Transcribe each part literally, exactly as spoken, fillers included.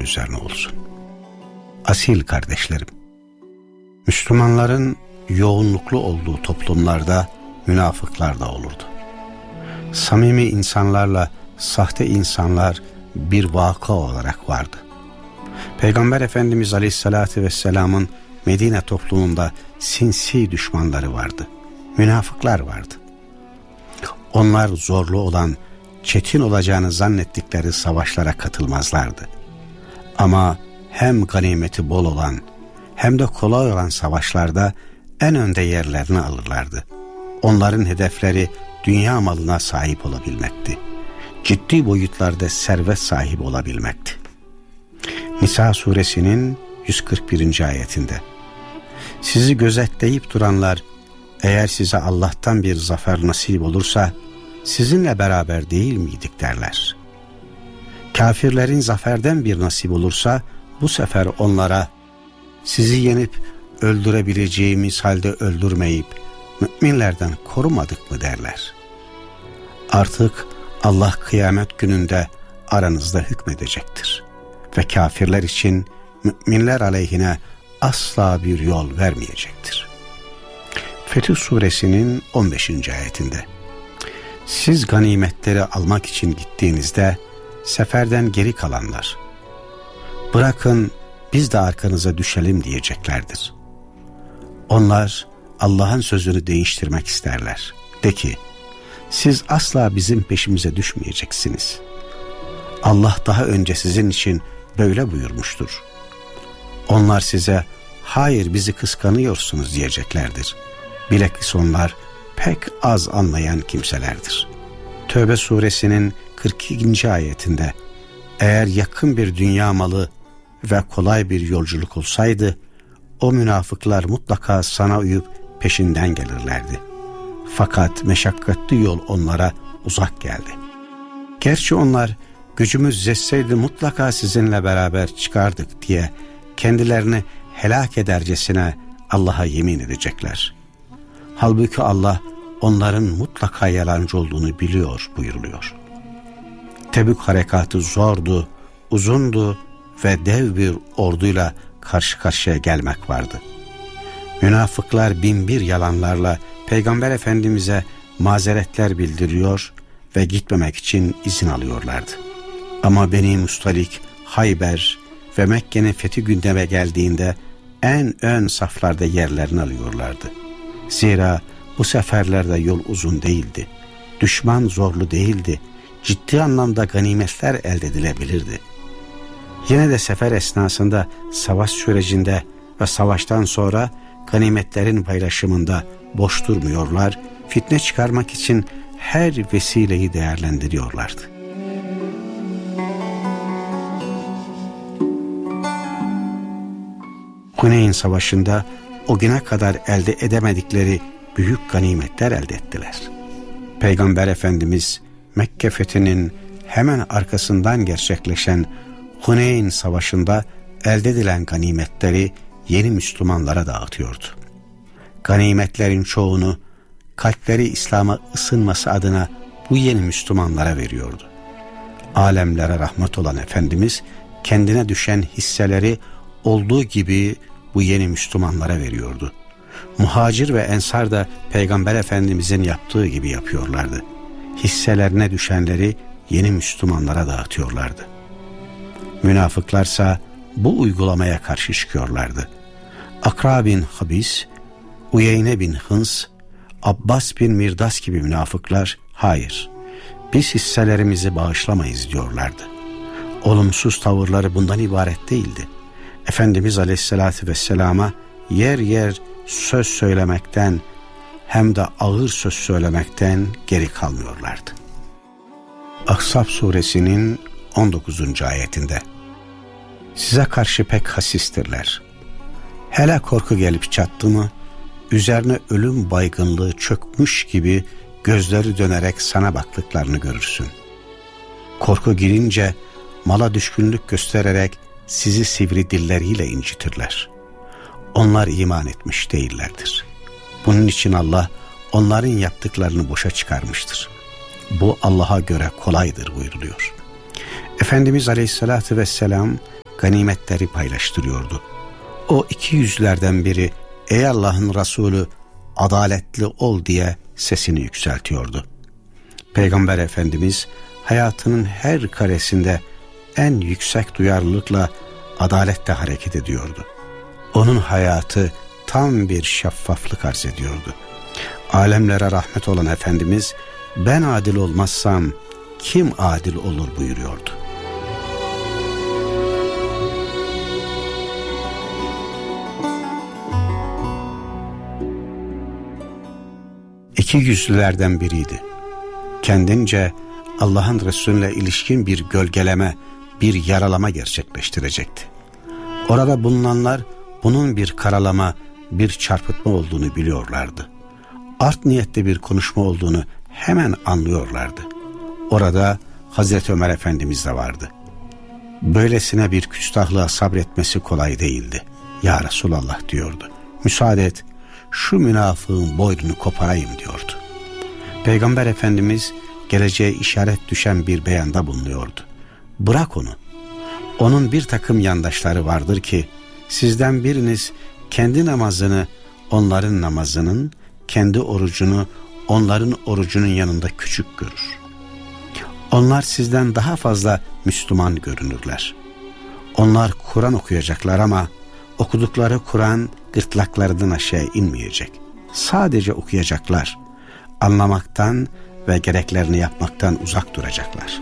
üzerine olsun. Asil kardeşlerim, Müslümanların yoğunluklu olduğu toplumlarda münafıklar da olurdu. Samimi insanlarla sahte insanlar bir vaka olarak vardı. Peygamber Efendimiz Aleyhisselatü Vesselam'ın Medine toplumunda sinsi düşmanları vardı. Münafıklar vardı. Onlar zorlu olan, çetin olacağını zannettikleri savaşlara katılmazlardı. Ama hem ganimeti bol olan hem de kolay olan savaşlarda en önde yerlerini alırlardı. Onların hedefleri dünya malına sahip olabilmekti. Ciddi boyutlarda servet sahibi olabilmekti. Nisa suresinin yüz kırk birinci ayetinde sizi gözetleyip duranlar eğer size Allah'tan bir zafer nasip olursa sizinle beraber değil miydik derler. Kafirlerin zaferden bir nasip olursa bu sefer onlara sizi yenip öldürebileceğimiz halde öldürmeyip müminlerden korumadık mı derler. Artık Allah kıyamet gününde aranızda hükmedecektir ve kafirler için müminler aleyhine asla bir yol vermeyecektir. Fetih suresinin on beşinci ayetinde siz ganimetleri almak için gittiğinizde seferden geri kalanlar bırakın biz de arkanıza düşelim diyeceklerdir. Onlar Allah'ın sözünü değiştirmek isterler. De ki siz asla bizim peşimize düşmeyeceksiniz. Allah daha önce sizin için böyle buyurmuştur. Onlar size hayır bizi kıskanıyorsunuz diyeceklerdir. Bilakis onlar pek az anlayan kimselerdir. Tövbe suresinin kırk ikinci ayetinde eğer yakın bir dünya malı ve kolay bir yolculuk olsaydı o münafıklar mutlaka sana uyup peşinden gelirlerdi. Fakat meşakkatli yol onlara uzak geldi. Gerçi onlar gücümüz yetseydi mutlaka sizinle beraber çıkardık diye kendilerini helak edercesine Allah'a yemin edecekler. Halbuki Allah onların mutlaka yalancı olduğunu biliyor buyuruluyor. Tebük harekatı zordu, uzundu ve dev bir orduyla karşı karşıya gelmek vardı. Münafıklar bin bir yalanlarla Peygamber Efendimiz'e mazeretler bildiriyor ve gitmemek için izin alıyorlardı. Ama Beni Mustalik, Hayber ve Mekke'nin fethi gündeme geldiğinde en ön saflarda yerlerini alıyorlardı. Zira bu seferlerde yol uzun değildi. Düşman zorlu değildi. Ciddi anlamda ganimetler elde edilebilirdi. Yine de sefer esnasında savaş sürecinde ve savaştan sonra ganimetlerin paylaşımında boş durmuyorlar, fitne çıkarmak için her vesileyi değerlendiriyorlardı. Huneyn Savaşı'nda o güne kadar elde edemedikleri büyük ganimetler elde ettiler. Peygamber Efendimiz Mekke fethinin hemen arkasından gerçekleşen Huneyn Savaşı'nda elde edilen ganimetleri yeni Müslümanlara dağıtıyordu. Ganimetlerin çoğunu kalpleri İslam'a ısınması adına bu yeni Müslümanlara veriyordu. Alemlere rahmet olan Efendimiz kendine düşen hisseleri olduğu gibi bu yeni Müslümanlara veriyordu. Muhacir ve ensar da Peygamber Efendimizin yaptığı gibi yapıyorlardı. Hisselerine düşenleri yeni Müslümanlara dağıtıyorlardı. Münafıklarsa bu uygulamaya karşı çıkıyorlardı. Akra bin Habis, Uyeyne bin Hıns, Abbas bin Mirdas gibi münafıklar hayır, biz hisselerimizi bağışlamayız diyorlardı. Olumsuz tavırları bundan ibaret değildi. Efendimiz Aleyhisselatü Vesselam'a yer yer söz söylemekten hem de ağır söz söylemekten geri kalmıyorlardı. Ahzab suresinin on dokuzuncu ayetinde size karşı pek hasistirler. Hele korku gelip çattı mı üzerine ölüm baygınlığı çökmüş gibi gözleri dönerek sana baktıklarını görürsün. Korku girince mala düşkünlük göstererek sizi sivri dilleriyle incitirler. Onlar iman etmiş değillerdir. Bunun için Allah onların yaptıklarını boşa çıkarmıştır. Bu Allah'a göre kolaydır buyuruluyor. Efendimiz Aleyhisselatü Vesselam ganimetleri paylaştırıyordu. O iki yüzlerden biri ey Allah'ın Resulü adaletli ol diye sesini yükseltiyordu. Peygamber Efendimiz hayatının her karesinde en yüksek duyarlılıkla adaletle hareket ediyordu. Onun hayatı tam bir şeffaflık arz ediyordu. Alemlere rahmet olan Efendimiz ben adil olmazsam kim adil olur buyuruyordu. İki yüzlülerden biriydi. Kendince Allah'ın Resulüne ilişkin bir gölgeleme, bir yaralama gerçekleştirecekti. Orada bulunanlar bunun bir karalama, bir çarpıtma olduğunu biliyorlardı. Art niyetli bir konuşma olduğunu hemen anlıyorlardı. Orada Hazreti Ömer Efendimiz de vardı. Böylesine bir küstahlığa sabretmesi kolay değildi. Ya Resulallah diyordu. Müsaade et, şu münafığın boynunu koparayım diyordu. Peygamber Efendimiz geleceğe işaret düşen bir beyanda bulunuyordu. Bırak onu. Onun bir takım yandaşları vardır ki sizden biriniz kendi namazını onların namazının, kendi orucunu onların orucunun yanında küçük görür. Onlar sizden daha fazla Müslüman görünürler. Onlar Kur'an okuyacaklar ama okudukları Kur'an gırtlaklarından aşağı inmeyecek. Sadece okuyacaklar. Anlamaktan ve gereklerini yapmaktan uzak duracaklar.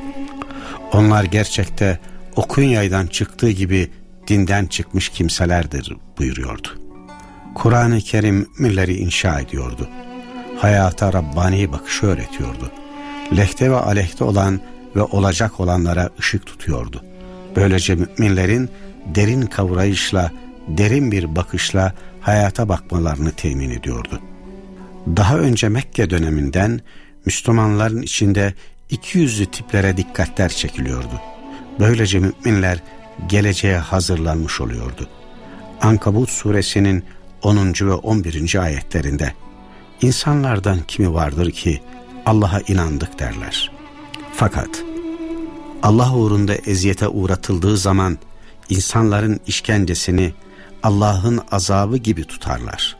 Onlar gerçekte o Kunya'dan çıktığı gibi dinden çıkmış kimselerdir buyuruyordu. Kur'an-ı Kerim müminleri inşa ediyordu. Hayata Rabbani bakışı öğretiyordu. Lehte ve aleyhte olan ve olacak olanlara ışık tutuyordu. Böylece müminlerin derin kavrayışla, derin bir bakışla hayata bakmalarını temin ediyordu. Daha önce Mekke döneminden Müslümanların içinde iki yüzlü tiplere dikkatler çekiliyordu. Böylece müminler geleceğe hazırlanmış oluyordu. Ankabut suresinin onuncu ve on birinci ayetlerinde insanlardan kimi vardır ki Allah'a inandık derler. Fakat Allah uğrunda eziyete uğratıldığı zaman insanların işkencesini Allah'ın azabı gibi tutarlar.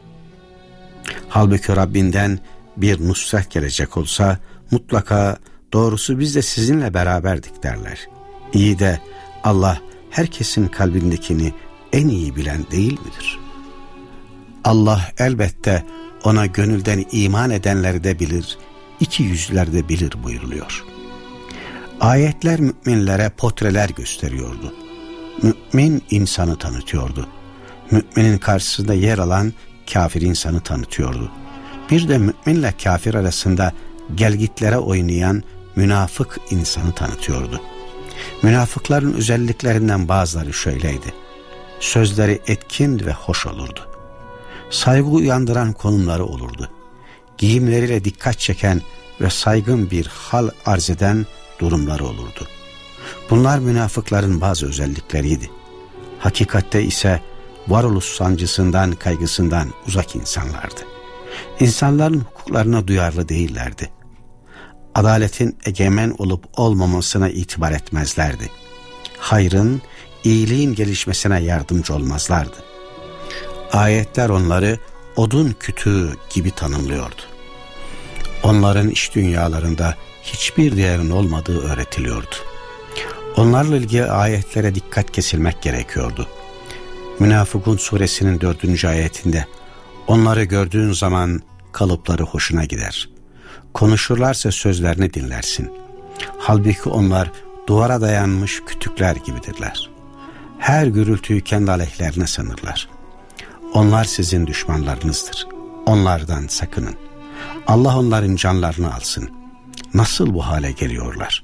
Halbuki Rabbinden bir nusret gelecek olsa mutlaka doğrusu biz de sizinle beraberdik derler. İyi de Allah herkesin kalbindekini en iyi bilen değil midir? Allah elbette ona gönülden iman edenleri de bilir, iki yüzler de bilir buyuruluyor. Ayetler müminlere portreler gösteriyordu. Mümin insanı tanıtıyordu. Müminin karşısında yer alan kafir insanı tanıtıyordu. Bir de müminle kafir arasında gelgitlere oynayan münafık insanı tanıtıyordu. Münafıkların özelliklerinden bazıları şöyleydi. Sözleri etkin ve hoş olurdu. Saygı uyandıran konumları olurdu. Giyimleriyle dikkat çeken ve saygın bir hal arz eden durumları olurdu. Bunlar münafıkların bazı özellikleriydi. Hakikatte ise varoluş sancısından, kaygısından uzak insanlardı. İnsanların hukuklarına duyarlı değillerdi. Adaletin egemen olup olmamasına itibar etmezlerdi. Hayrın, iyiliğin gelişmesine yardımcı olmazlardı. Ayetler onları odun kütüğü gibi tanımlıyordu. Onların iş dünyalarında hiçbir değerin olmadığı öğretiliyordu. Onlarla ilgili ayetlere dikkat kesilmek gerekiyordu. Münafıkun suresinin dördüncü ayetinde onları gördüğün zaman kalıpları hoşuna gider. Konuşurlarsa sözlerini dinlersin. Halbuki onlar duvara dayanmış kütükler gibidirler. Her gürültüyü kendi aleyhlerine sanırlar. Onlar sizin düşmanlarınızdır. Onlardan sakının. Allah onların canlarını alsın. Nasıl bu hale geliyorlar?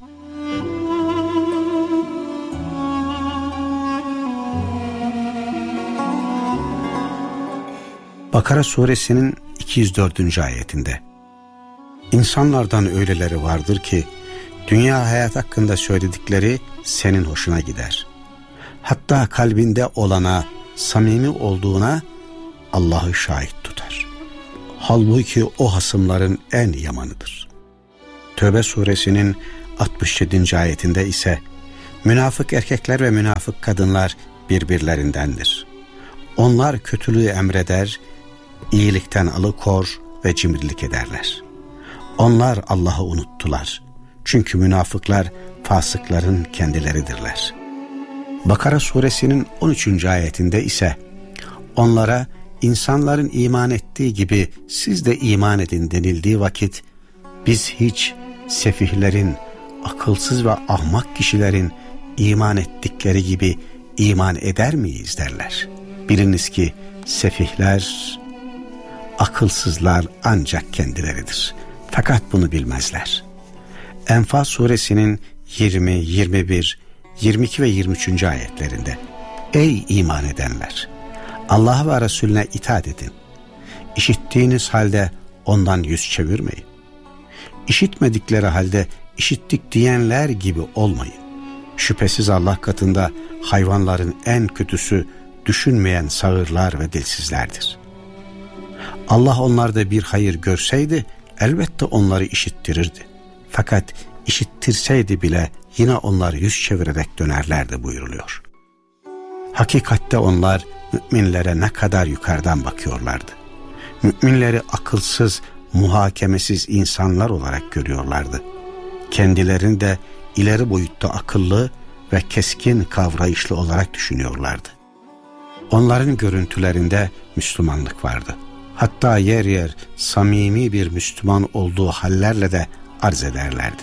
Bakara suresinin iki yüz dördüncü ayetinde İnsanlardan öyleleri vardır ki dünya hayat hakkında söyledikleri senin hoşuna gider. Hatta kalbinde olana, samimi olduğuna Allah'ı şahit tutar. Halbuki o hasımların en yamanıdır. Tövbe suresinin altmış yedinci ayetinde ise Münafık erkekler ve münafık kadınlar birbirlerindendir. Onlar kötülüğü emreder, iyilikten alıkor ve cimrilik ederler. Onlar Allah'ı unuttular. Çünkü münafıklar fasıkların kendileridirler. Bakara suresinin on üçüncü ayetinde ise onlara insanların iman ettiği gibi siz de iman edin denildiği vakit biz hiç sefihlerin, akılsız ve ahmak kişilerin iman ettikleri gibi iman eder miyiz derler. Biliniz ki sefihler, akılsızlar ancak kendileridir. Fakat bunu bilmezler. Enfal suresinin yirmi, yirmi bir, yirmi iki ve yirmi üçüncü ayetlerinde ey iman edenler! Allah'a ve Resulüne itaat edin. İşittiğiniz halde ondan yüz çevirmeyin. İşitmedikleri halde işittik diyenler gibi olmayın. Şüphesiz Allah katında hayvanların en kötüsü düşünmeyen sağırlar ve dilsizlerdir. Allah onlarda bir hayır görseydi elbette onları işittirirdi. Fakat işittirseydi bile yine onlar yüz çevirerek dönerlerdi buyuruluyor. Hakikatte onlar müminlere ne kadar yukarıdan bakıyorlardı. Müminleri akılsız, muhakemesiz insanlar olarak görüyorlardı. Kendilerini de ileri boyutta akıllı ve keskin kavrayışlı olarak düşünüyorlardı. Onların görüntülerinde Müslümanlık vardı. Hatta yer yer samimi bir Müslüman olduğu hallerle de arz ederlerdi.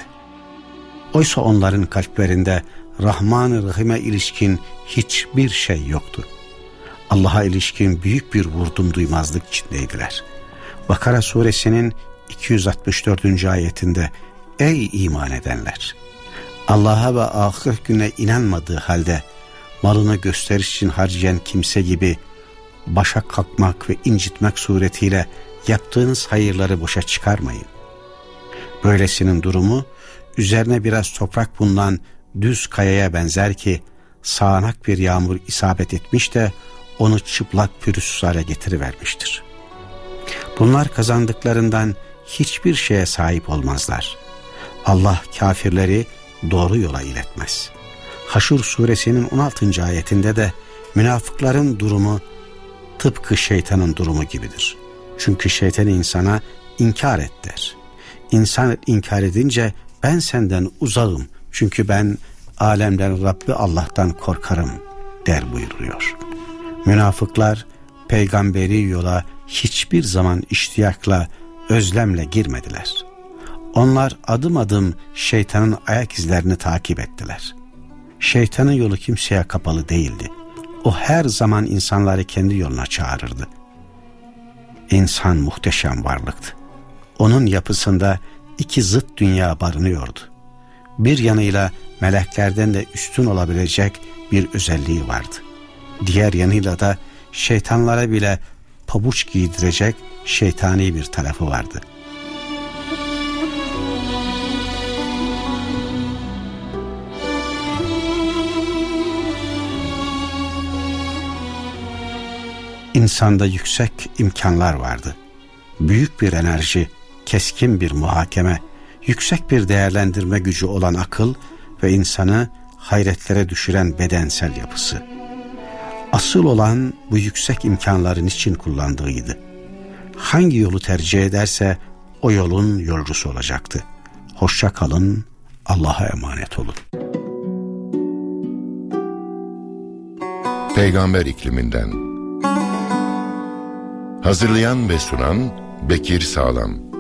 Oysa onların kalplerinde Rahman-ı Rahim'e ilişkin hiçbir şey yoktu. Allah'a ilişkin büyük bir vurdum duymazlık içindeydiler. Bakara suresinin iki yüz altmış dördüncü ayetinde ey iman edenler! Allah'a ve ahiret gününe inanmadığı halde malını gösteriş için harcayan kimse gibi başa kalkmak ve incitmek suretiyle yaptığınız hayırları boşa çıkarmayın. Böylesinin durumu üzerine biraz toprak bulunan düz kayaya benzer ki sağanak bir yağmur isabet etmiş de onu çıplak pürüzsüz hale getirivermiştir. Bunlar kazandıklarından hiçbir şeye sahip olmazlar. Allah kafirleri doğru yola iletmez. Haşr suresinin on altıncı ayetinde de münafıkların durumu tıpkı şeytanın durumu gibidir. Çünkü şeytan insana inkar et der. İnsan inkar edince ben senden uzağım çünkü ben alemlerin Rabbi Allah'tan korkarım der buyuruyor. Münafıklar peygamberi yola hiçbir zaman iştiyakla, özlemle girmediler. Onlar adım adım şeytanın ayak izlerini takip ettiler. Şeytanın yolu kimseye kapalı değildi. O her zaman insanları kendi yoluna çağırırdı. İnsan muhteşem varlıktı. Onun yapısında iki zıt dünya barınıyordu. Bir yanıyla meleklerden de üstün olabilecek bir özelliği vardı. Diğer yanıyla da şeytanlara bile pabuç giydirecek şeytani bir tarafı vardı. İnsanda yüksek imkanlar vardı. Büyük bir enerji, keskin bir muhakeme, yüksek bir değerlendirme gücü olan akıl ve insanı hayretlere düşüren bedensel yapısı. Asıl olan bu yüksek imkanların için kullandığıydı. Hangi yolu tercih ederse o yolun yolcusu olacaktı. Hoşça kalın, Allah'a emanet olun. Peygamber ikliminden. Hazırlayan ve sunan Bekir Sağlam.